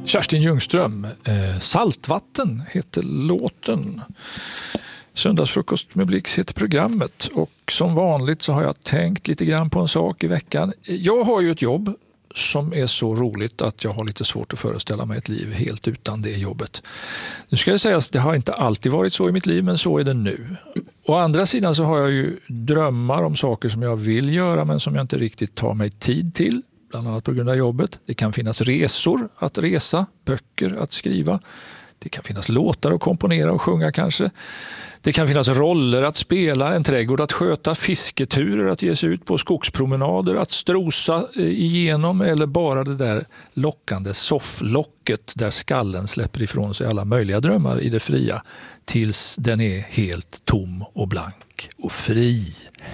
Kerstin Ljungström, Saltvatten heter låten. Söndagsfrukost med Blix heter programmet. Och som vanligt så har jag tänkt lite grann på en sak i veckan. Jag har ju ett jobb som är så roligt att jag har lite svårt att föreställa mig ett liv helt utan det jobbet. Nu ska jag säga att det har inte alltid varit så i mitt liv, men så är det nu. Å andra sidan så har jag ju drömmar om saker som jag vill göra men som jag inte riktigt tar mig tid till. Bland annat på grund av jobbet. Det kan finnas resor att resa, böcker att skriva. Det kan finnas låtar att komponera och sjunga kanske. Det kan finnas roller att spela, en trädgård att sköta, fisketurer att ge sig ut på, skogspromenader att strosa igenom eller bara det där lockande sofflocket där skallen släpper ifrån sig alla möjliga drömmar i det fria tills den är helt tom och blank och fri.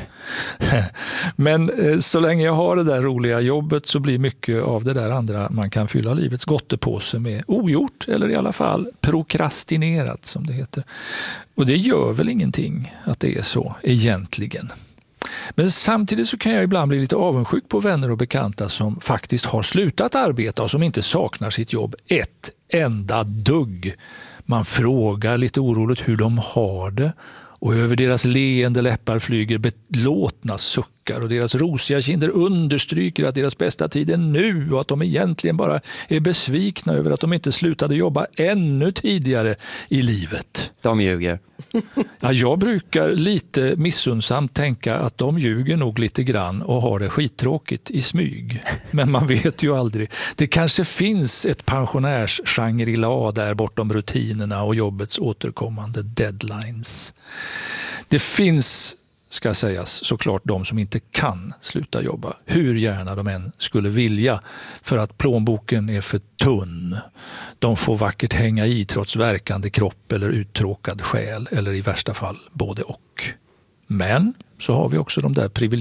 Men så länge jag har det där roliga jobbet så blir mycket av det där andra man kan fylla livets gottepåse med ogjort eller i alla fall prokrastinerat som det heter. Och det gör väl ingenting att det är så egentligen. Men samtidigt så kan jag ibland bli lite avundsjuk på vänner och bekanta som faktiskt har slutat arbeta och som inte saknar sitt jobb ett enda dugg. Man frågar lite oroligt hur de har det. Och över deras leende läppar flyger belåtna suckar och deras rosiga kinder understryker att deras bästa tid är nu och att de egentligen bara är besvikna över att de inte slutade jobba ännu tidigare i livet. De ljuger. Ja, jag brukar lite missunnsamt tänka att de ljuger nog lite grann och har det skittråkigt i smyg. Men man vet ju aldrig. Det kanske finns ett pensionärs-Shangri-La där bortom rutinerna och jobbets återkommande deadlines. Det finns, ska sägas, såklart de som inte kan sluta jobba. Hur gärna de än skulle vilja för att plånboken är för tunn. De får vackert hänga i trots verkande kropp eller uttråkad själ eller i värsta fall både och. Men så har vi också de där privilegierade